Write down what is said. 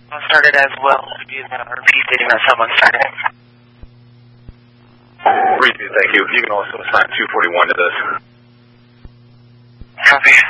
Started as well. Repeat stating that someone started. Repeat, thank you. You can also assign 241 to this. Copy.